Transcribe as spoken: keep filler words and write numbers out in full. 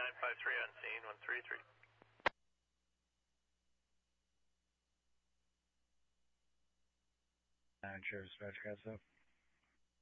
nine five three on scene, one three three. Nine Sheriff Dispatch, guys up.